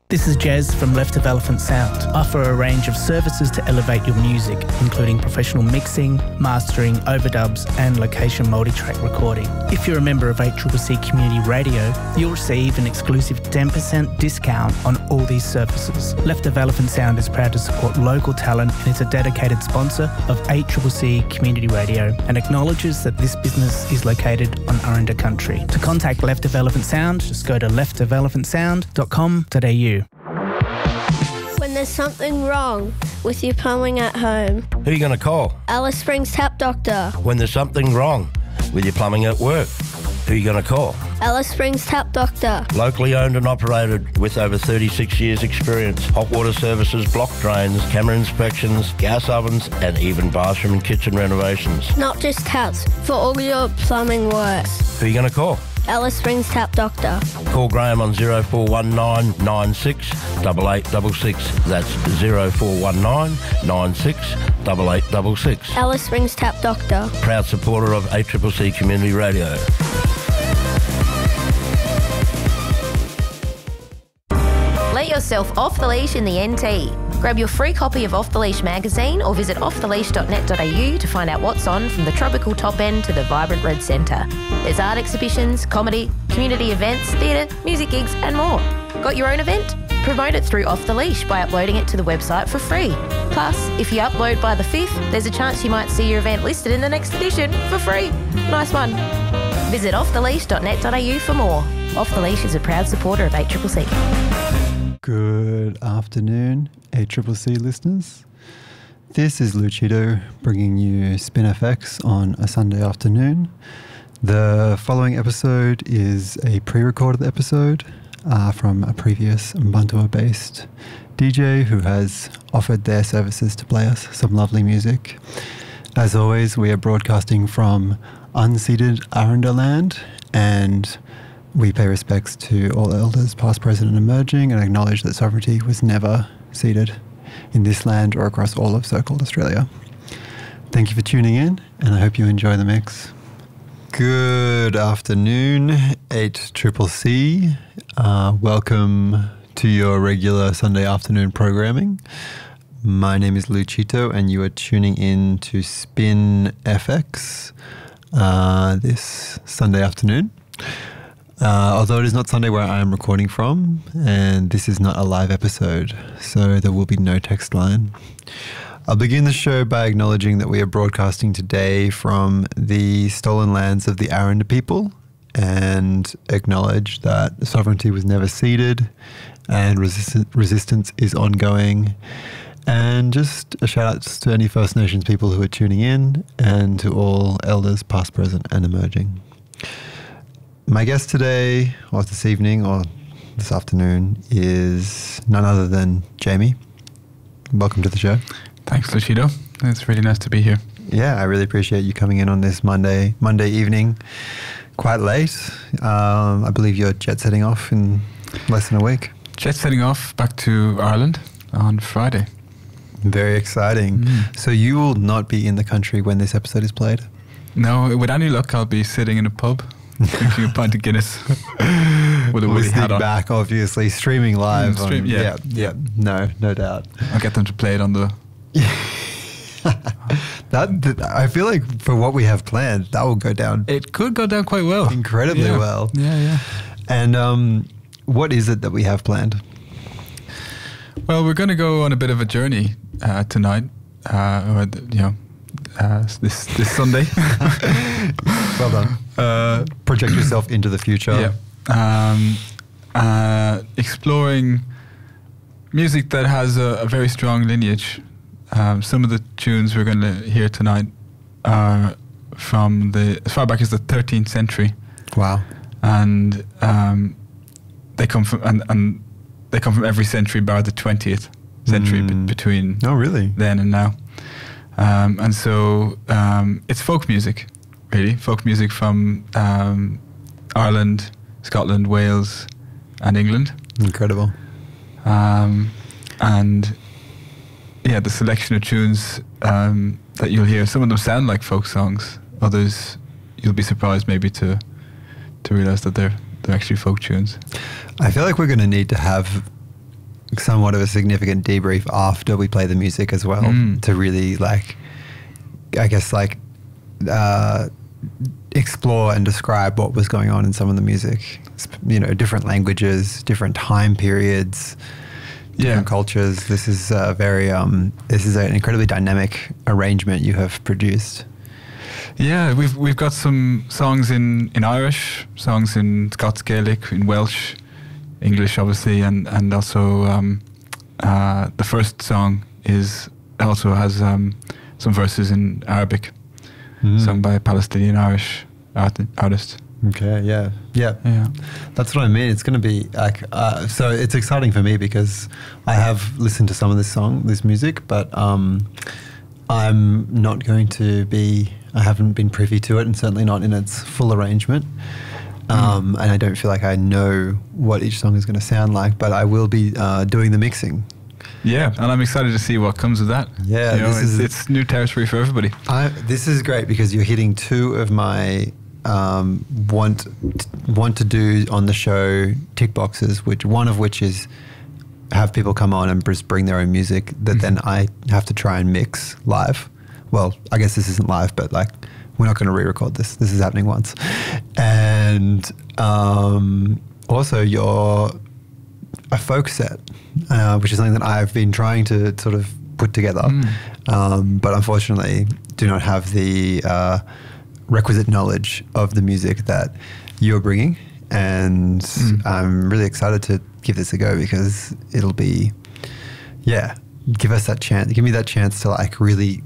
This is Jez from Left of Elephant Sound. Offer a range of services to elevate your music, including professional mixing, mastering, overdubs, and location multi-track recording. If you're a member of ACCC Community Radio, you'll receive an exclusive 10% discount on all these services. Left of Elephant Sound is proud to support local talent and is a dedicated sponsor of ACCC Community Radio and acknowledges that this business is located on Aranda country. To contact Left of Elephant Sound, just go to leftofelephantsound.com.au. When there's something wrong with your plumbing at home, who are you going to call? Alice Springs Tap Doctor. When there's something wrong with your plumbing at work, who are you going to call? Alice Springs Tap Doctor. Locally owned and operated with over 36 years experience. Hot water services, block drains, camera inspections, gas ovens and even bathroom and kitchen renovations. Not just taps, for all your plumbing works. Who are you going to call? Alice Springs Tap Doctor. Call Graham on 0419 96 8866. That's 0419 96 8866. Alice Springs Tap Doctor. Proud supporter of ACCC Community Radio. Let yourself off the leash in the NT. Grab your free copy of Off the Leash magazine or visit offtheleash.net.au to find out what's on from the tropical top end to the vibrant red centre. There's art exhibitions, comedy, community events, theatre, music gigs and more. Got your own event? Promote it through Off the Leash by uploading it to the website for free. Plus, if you upload by the 5th, there's a chance you might see your event listed in the next edition for free. Nice one. Visit offtheleash.net.au for more. Off the Leash is a proud supporter of ACCC. Good afternoon, ACCC listeners. This is Luchito bringing you Spin FX on a Sunday afternoon. The following episode is a pre-recorded episode from a previous Bantua-based DJ who has offered their services to play us some lovely music. As always, we are broadcasting from unceded Aranda land, and we pay respects to all elders, past, present and emerging, and acknowledge that sovereignty was never ceded in this land or across all of so-called Australia. Thank you for tuning in, and I hope you enjoy the mix. Good afternoon, 8CCC. Welcome to your regular Sunday afternoon programming. My name is Luchito, and you are tuning in to Spin FX this Sunday afternoon. Although it is not Sunday where I am recording from, and this is not a live episode, so there will be no text line. I'll begin the show by acknowledging that we are broadcasting today from the stolen lands of the Aranda people, and acknowledge that sovereignty was never ceded and resistance is ongoing. And just a shout out to any First Nations people who are tuning in, and to all elders past, present and emerging. My guest today, or this evening, or this afternoon, is none other than Jamie. Welcome to the show. Thanks, Luchito. It's really nice to be here. Yeah, I really appreciate you coming in on this Monday evening, quite late. I believe you're jet setting off in less than a week. Jet setting off back to Ireland on Friday. Very exciting. So you will not be in the country when this episode is played? No, with any luck, I'll be sitting in a pub drinking a pint of Guinness with a woolly hat on. Back, obviously, streaming live. Yeah. No doubt. I'll get them to play it on the... that I feel like for what we have planned, that will go down. It could go down quite well. Incredibly well. Yeah. And what is it that we have planned? Well, we're going to go on a bit of a journey tonight, this Sunday. Well done. Project yourself into the future. Yeah. Exploring music that has a very strong lineage. Some of the tunes we're going to hear tonight are from as far back as the 13th century. Wow. And they come from every century bar the 20th century between then and now. And so it's folk music, really. Folk music from Ireland, Scotland, Wales and England. Incredible. And yeah, the selection of tunes that you'll hear, some of them sound like folk songs. Others, you'll be surprised maybe to realise that they're actually folk tunes. I feel like we're going to need to have somewhat of a significant debrief after we play the music as well, to really like, I guess like explore and describe what was going on in some of the music. You know, different languages, different time periods, different cultures. This is this is an incredibly dynamic arrangement you have produced. Yeah, we've got some songs in Irish, songs in Scots Gaelic, in Welsh, English obviously, and also the first song also has some verses in Arabic, sung by a Palestinian Irish artist. Okay, yeah. That's what I mean. It's going to be like, so it's exciting for me because I have listened to some of this music, but I'm not going to be, I haven't been privy to it, and certainly not in its full arrangement. And I don't feel like I know what each song is going to sound like, but I will be doing the mixing. Yeah, and I'm excited to see what comes of that. Yeah, you know, it's new territory for everybody. This is great because you're hitting two of my want to do on the show tick boxes, one of which is have people come on and just bring their own music that then I have to try and mix live. Well, I guess this isn't live, but like we're not going to re-record this. This is happening once. And also you're a folk set, which is something that I've been trying to sort of put together, but unfortunately do not have the requisite knowledge of the music that you're bringing. And I'm really excited to give this a go because it'll be, give me that chance to like really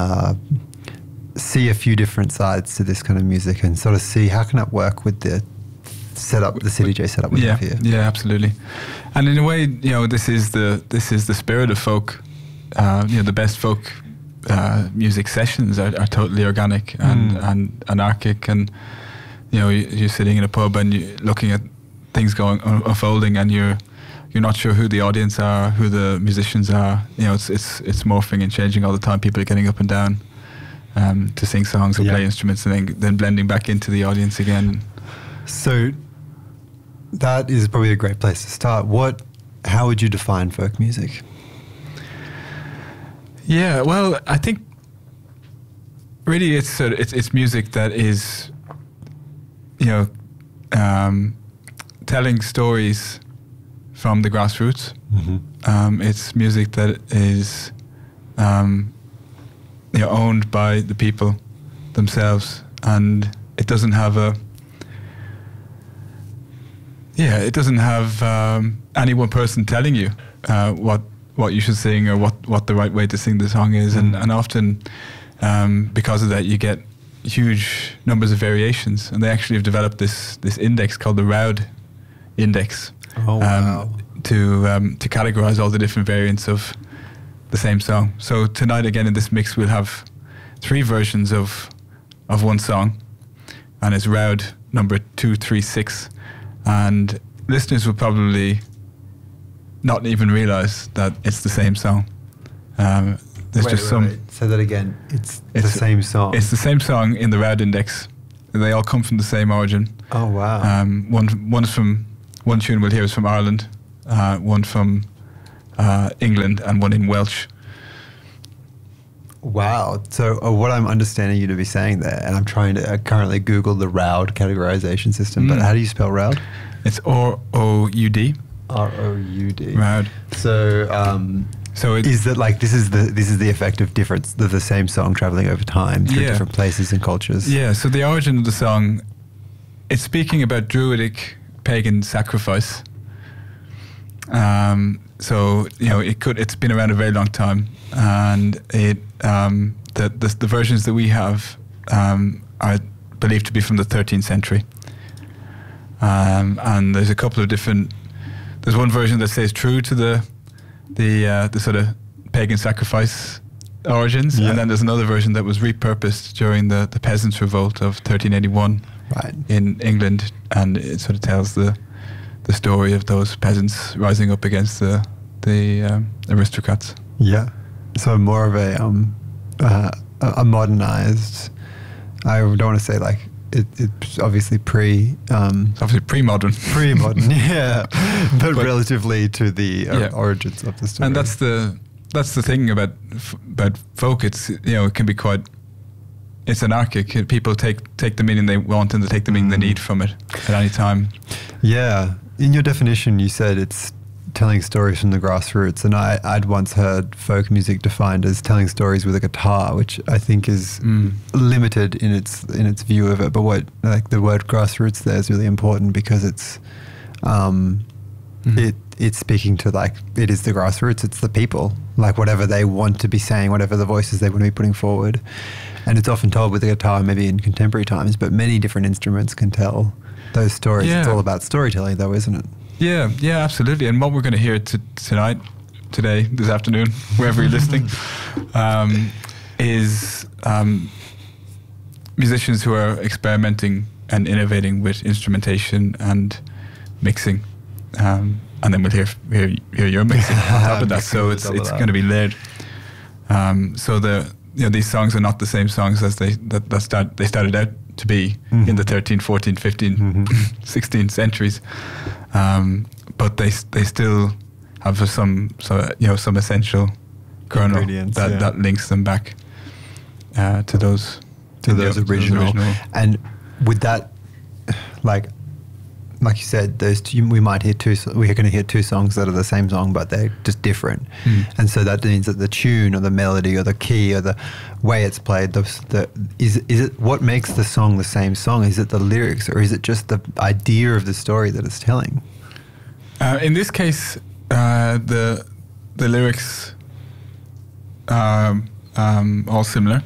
see a few different sides to this kind of music and sort of see how can it work with the setup, the CDJ setup we have here. Yeah, absolutely. And in a way, you know, this is the spirit of folk. You know, the best folk music sessions are totally organic and anarchic, and you know, you're sitting in a pub and you're looking at things unfolding, and you're not sure who the audience are, who the musicians are. You know, it's morphing and changing all the time. People are getting up and down to sing songs or play instruments, and then blending back into the audience again. So that is probably a great place to start. How would you define folk music? Yeah, well, I think really it's music that is, you know, telling stories from the grassroots. It's music that is, you know, owned by the people themselves, and it doesn't have any one person telling you what you should sing or what the right way to sing the song is, and often because of that you get huge numbers of variations, and they actually have developed this index called the Roud Index to categorize all the different variants of the same song. So tonight again in this mix we'll have 3 versions of one song, and it's Roud number 236, and listeners will probably not even realize that it's the same song. Say that again. It's the same song. It's the same song in the Roud Index. They all come from the same origin. Oh wow. One tune we'll hear is from Ireland, one from England, and one in Welsh. Wow. So what I'm understanding you to be saying there, and I'm trying to currently Google the Roud categorization system, but how do you spell Roud? It's R-O-U-D. R-O-U-D. Roud. So is that like this is the effect of difference, the same song traveling over time through different places and cultures? Yeah. So the origin of the song, it's speaking about Druidic pagan sacrifice. So you know, it's been around a very long time, and the versions that we have are believed to be from the 13th century. And there's a couple of different. There's one version that stays true to the sort of pagan sacrifice origins, and then there's another version that was repurposed during the Peasants' Revolt of 1381 in England, and it sort of tells the story of those peasants rising up against the aristocrats. Yeah, so more of a modernized. I don't want to say like it's obviously obviously pre-modern. Pre-modern, yeah, but relatively to the origins of the story. And that's the thing about folk. It's it can be quite. It's anarchic. People take the meaning they want and they take the meaning they need from it at any time. Yeah. In your definition, you said it's telling stories from the grassroots, and I'd once heard folk music defined as telling stories with a guitar, which I think is limited in its view of it. But what the word grassroots there is really important because it's it's speaking to it is the grassroots. It's the people, whatever they want to be saying, whatever the voices they want to be putting forward. And it's often told with a guitar, maybe in contemporary times, but many different instruments can tell those stories. Yeah. It's all about storytelling, though, isn't it? Yeah, absolutely. And what we're going to hear tonight, today, this afternoon, wherever you're listening, is musicians who are experimenting and innovating with instrumentation and mixing. And then we'll hear your mixing on top of that. So it's going to be layered. So these songs are not the same songs as they started out to be in the 13th, 14th, 15th, 16th centuries, but they still have some essential kernel that links them back to those original. And with that, like you said, we might hear we're going to hear two songs that are the same song, but they're just different. And so that means that the tune or the melody or the key or the way it's played, is it what makes the song the same song? Is it the lyrics, or is it just the idea of the story that it's telling? In this case, the lyrics are all similar.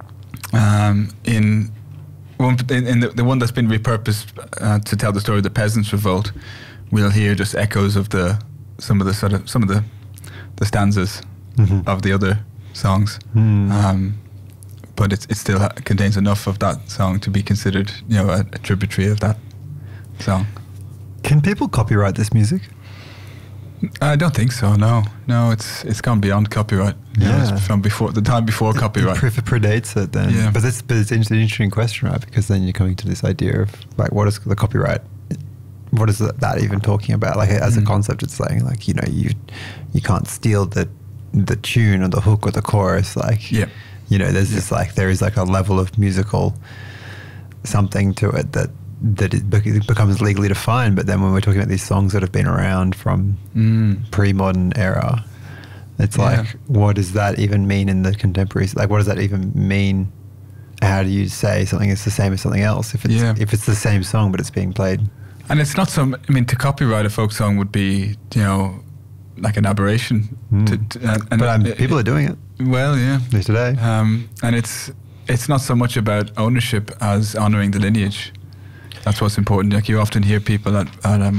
In the one that's been repurposed to tell the story of the Peasants' Revolt, we'll hear just echoes of some of the stanzas of the other songs, but it still contains enough of that song to be considered, a tributary of that song. Can people copyright this music? I don't think so. No, it's gone beyond copyright. It's from the time before copyright. It predates it then. Yeah. But it's an interesting question, right? Because then you're coming to this idea of what is the copyright? What is that even talking about? As a concept, it's saying you can't steal the tune or the hook or the chorus. There's this there is a level of musical something to it that it becomes legally defined. But then when we're talking about these songs that have been around from pre-modern era, it's what does that even mean in the contemporaries? What does that even mean? How do you say something is the same as something else if it's the same song but it's being played? And it's not to copyright a folk song would be an aberration. But people are doing it. Well, yeah, today. And it's not so much about ownership as honouring the lineage. That's what's important. You often hear people at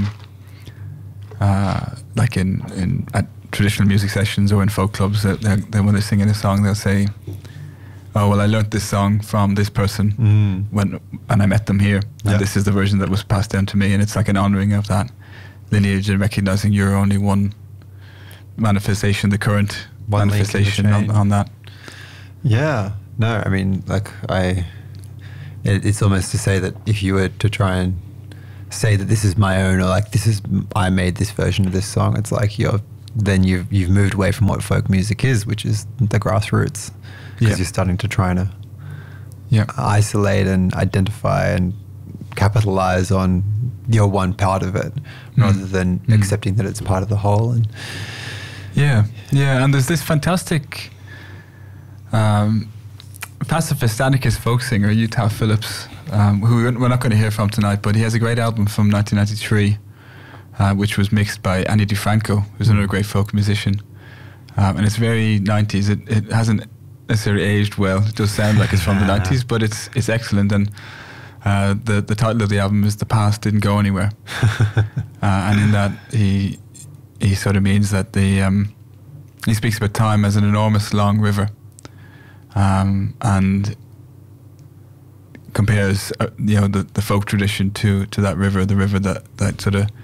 traditional music sessions or in folk clubs that when they're singing a song, they'll say, "Oh, well, I learnt this song from this person and I met them here, and this is the version that was passed down to me." And it's like an honouring of that lineage and recognising you're only one manifestation, the current manifestation on that. Yeah. No, I mean, it's almost to say that if you were to try and say that this is my own, or I made this version of this song, it's you've moved away from what folk music is, which is the grassroots, because you're starting to try to isolate and identify and capitalize on your one part of it, rather than accepting that it's part of the whole. And and there's this fantastic pacifist anarchist folk singer, Utah Phillips, who we're not going to hear from tonight, but he has a great album from 1993, which was mixed by Annie DiFranco, who's another great folk musician. And it's very 90s. It hasn't necessarily aged well. It does sound like it's from the 90s, but it's excellent. And the title of the album is "The Past Didn't Go Anywhere." And in that, he sort of means that he speaks about time as an enormous long river. And compares the folk tradition to that river, the river that sort of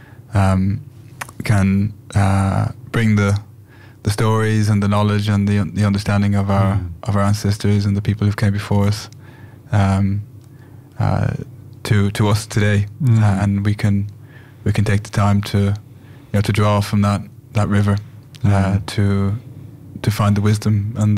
can bring the stories and the knowledge and the understanding of our ancestors and the people who came before us, to us today, and we can take the time to to draw from that river to find the wisdom and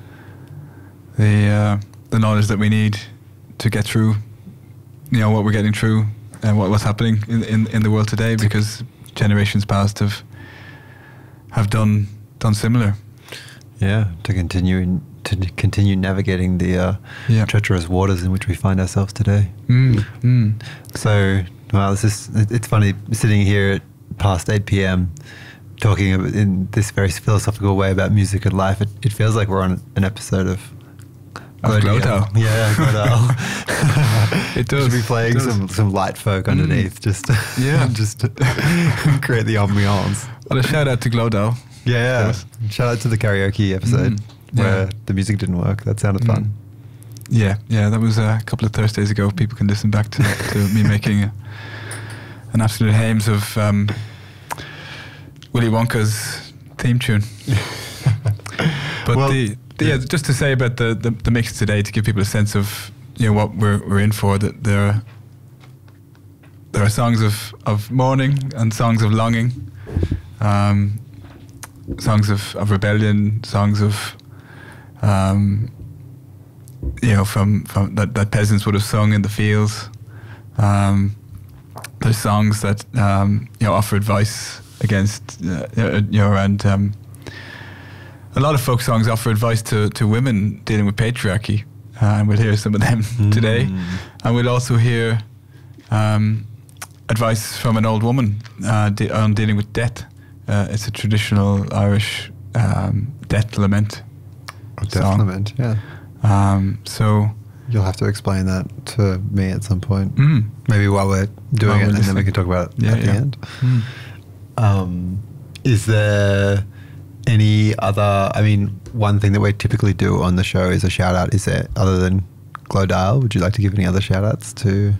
the knowledge that we need to get through what we're getting through and what's happening in the world today, because generations past have done similar. Yeah, to continue navigating the treacherous waters in which we find ourselves today. So, well, it's funny sitting here at past 8 p.m. talking in this very philosophical way about music and life. It feels like we're on an episode of Glodal. Yeah, Glodal. It does. Should be playing some light folk underneath, just to create the ambiance. Well, a shout out to Glodal. Yeah. Shout out to the karaoke episode where the music didn't work. That sounded fun. Yeah, that was a couple of Thursdays ago. People can listen back to me making an absolute hames of Willy Wonka's theme tune. But just to say about the mix today, to give people a sense of what we're in for, that there are songs of mourning and songs of longing, songs of rebellion, songs of from that peasants would have sung in the fields. There's songs that offer advice against and a lot of folk songs offer advice to women dealing with patriarchy, and we'll hear some of them today. And we'll also hear advice from an old woman on dealing with death. It's a traditional Irish death lament. Death lament, yeah. So you'll have to explain that to me at some point. Maybe while we're doing it, and then we can talk about it at the end. Is there any other? I mean, one thing that we typically do on the show is a shout out. Is there, other than Glodal, would you like to give any other shout outs to?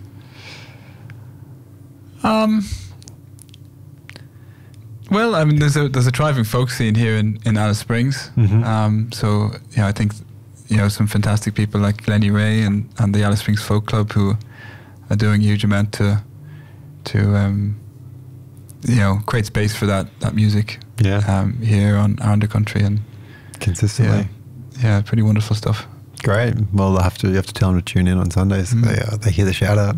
Well, I mean, there's a thriving folk scene here in Alice Springs. So I think some fantastic people like Glennie Ray and the Alice Springs Folk Club who are doing a huge amount to create space for that music. Here around the country and consistently. Yeah, pretty wonderful stuff. Great. Well, you have to tell them to tune in on Sundays. They hear the shout out.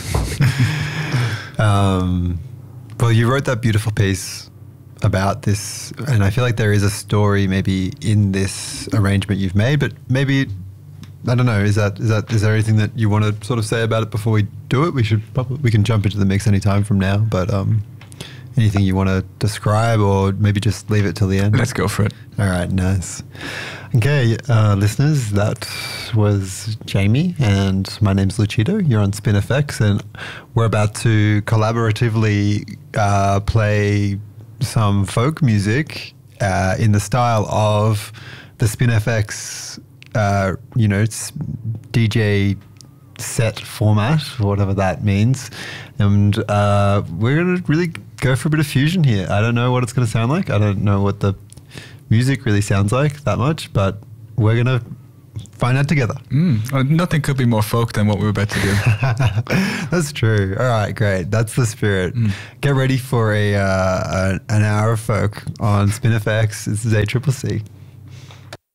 Well, you wrote that beautiful piece about this, and I feel like there is a story maybe in this arrangement you've made, but maybe, I don't know, is there anything that you want to sort of say about it before we do it? We can jump into the mix anytime from now, but anything you want to describe, or maybe just leave it till the end? Let's go for it. All right, nice. Okay, listeners, that was Jamie, and my name's Lucido. You're on Spin FX, and we're about to collaboratively play some folk music in the style of the Spin FX, it's DJ set format, whatever that means. And we're going to really go for a bit of fusion here. I don't know what it's going to sound like. I don't know what the music really sounds like that much, but we're going to find out together. Well, nothing could be more folk than what we're about to do. That's true. All right, great. That's the spirit. Get ready for an hour of folk on Spin FX. This is ACCC.